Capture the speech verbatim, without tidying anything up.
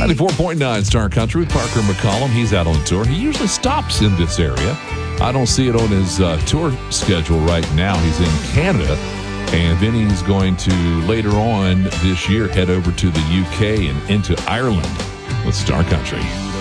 ninety-four point nine Star Country with Parker McCollum. He's out on tour. He usually stops in this area. I don't see it on his uh, tour schedule right now. He's in Canada, and then he's going to, later on this year, head over to the U K and into Ireland with Star Country.